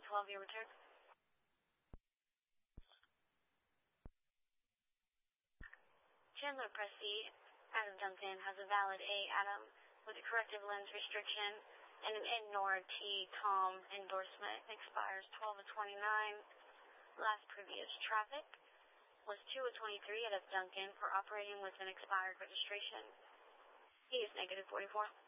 12, your return. Chandler Presty, out of Duncan, has a valid A Adam with a corrective lens restriction and an NOR T Tom endorsement. Expires 12 of 29. Last previous traffic was 2 of 23 out of Duncan for operating with an expired registration. He is negative 44.